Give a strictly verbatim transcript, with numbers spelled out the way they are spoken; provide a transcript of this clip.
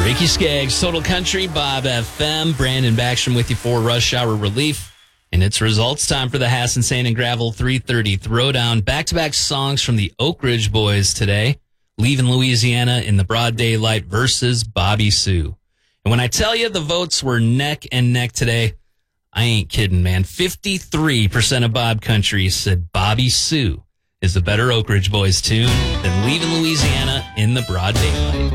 Ricky Skaggs, Total Country, Bob F M, Brandon Backstrom with you for Rush Hour Relief. And it's results time for the Hassan Sand and Gravel three thirty Throwdown. Back-to-back songs from the Oak Ridge Boys today. Leaving Louisiana in the Broad Daylight versus Bobby Sue. And when I tell you the votes were neck and neck today, I ain't kidding, man. fifty-three percent of Bob Country said Bobby Sue is the better Oak Ridge Boys tune than Leaving Louisiana in the Broad Daylight.